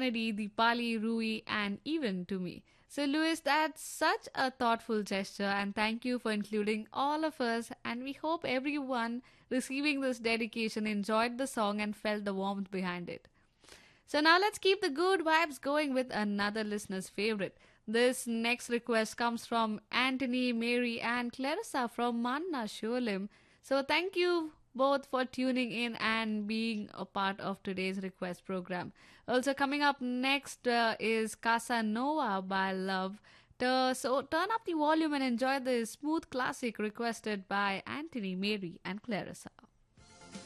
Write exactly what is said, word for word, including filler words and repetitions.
Kennedy, Deepali, Rui, and even to me. So, Louis, that's such a thoughtful gesture, and thank you for including all of us. And we hope everyone receiving this dedication enjoyed the song and felt the warmth behind it. So, now let's keep the good vibes going with another listener's favorite. This next request comes from Anthony, Mary, and Clarissa from Manna Sholem. So, thank you both for tuning in and being a part of today's request program. Also, coming up next uh, is Casanova by Love. Uh, so, turn up the volume and enjoy this smooth classic requested by Anthony, Mary, and Clarissa.